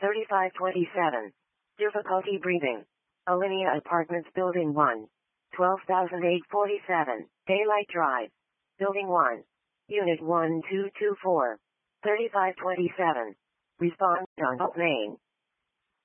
3527. Difficulty breathing. Alinea Apartments Building 1. 12,847. Daylight Drive. Building 1. Unit 1224. 3527. Respond on Alt Main.